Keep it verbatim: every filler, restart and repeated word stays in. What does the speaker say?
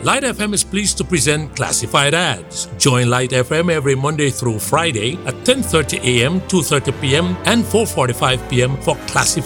Light F M is pleased to present Classified Ads. Join Light F M every Monday through Friday at ten thirty a m, two thirty p m, and four forty-five p m for Classified